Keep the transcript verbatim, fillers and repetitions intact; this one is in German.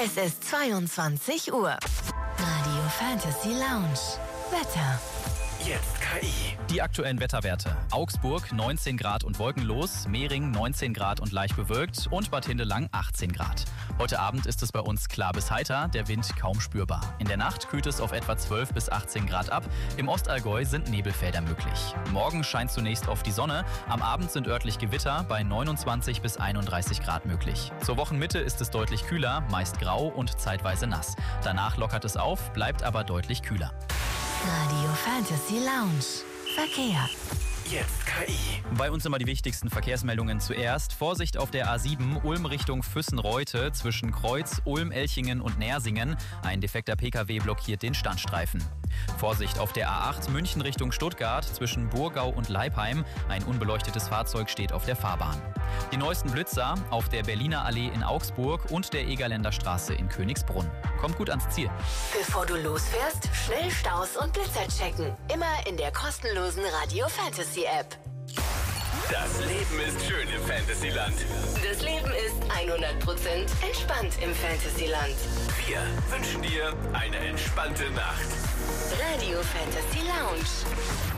Es ist zweiundzwanzig Uhr. Radio Fantasy Lounge. Wetter. Jetzt K I. Die aktuellen Wetterwerte. Augsburg neunzehn Grad und wolkenlos, Mehring neunzehn Grad und leicht bewölkt und Bad Hindelang achtzehn Grad. Heute Abend ist es bei uns klar bis heiter, der Wind kaum spürbar. In der Nacht kühlt es auf etwa zwölf bis achtzehn Grad ab. Im Ostallgäu sind Nebelfelder möglich. Morgen scheint zunächst oft die Sonne. Am Abend sind örtlich Gewitter bei neunundzwanzig bis einunddreißig Grad möglich. Zur Wochenmitte ist es deutlich kühler, meist grau und zeitweise nass. Danach lockert es auf, bleibt aber deutlich kühler. Radio Fantasy Lounge. Verkehr. Jetzt K I. Bei uns immer die wichtigsten Verkehrsmeldungen zuerst. Vorsicht auf der A sieben, Ulm Richtung Füssen-Reutte zwischen Kreuz, Ulm, Elchingen und Nersingen. Ein defekter Pkw blockiert den Standstreifen. Vorsicht auf der A acht, München Richtung Stuttgart zwischen Burgau und Leipheim. Ein unbeleuctetes Fahrzeug steht auf der Fahrbahn. Die neuesten Blitzer auf der Berliner Allee in Augsburg und der Egerländer Straße in Königsbrunn. Kommt gut ans Ziel. Bevor du losfährst, schnell Staus und Blitzer checken. Immer in der kostenlosen Radio Fantasy App. Das Leben ist schön im Fantasyland. Das Leben ist hundert Prozent entspannt im Fantasyland. Wir wünschen dir eine entspannte Nacht. Radio Fantasy Lounge.